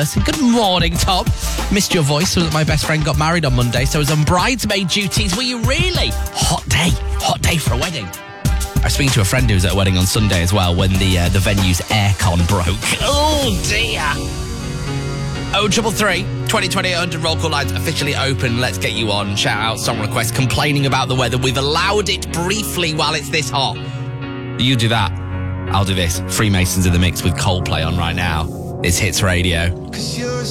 Good morning, Tom. Missed your voice. So that my best friend got married on Monday, so I was on bridesmaid duties. Were you really? Hot day for a wedding. I was speaking to a friend who was at a wedding on Sunday as well when the venue's aircon broke. Oh, dear. 0333 2020 100 roll call lines officially open. Let's get you on. Shout out, song request, complaining about the weather. We've allowed it briefly while it's this hot. You do that. I'll do this. Freemasons in the mix with Coldplay on right now. It's Hits Radio. 'Cause you're